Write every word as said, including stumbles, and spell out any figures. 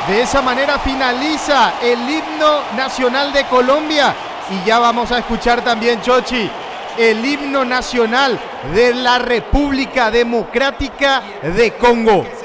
De esa manera finaliza el himno nacional de Colombia y ya vamos a escuchar también, Chochi, el himno nacional de la República Democrática de Congo.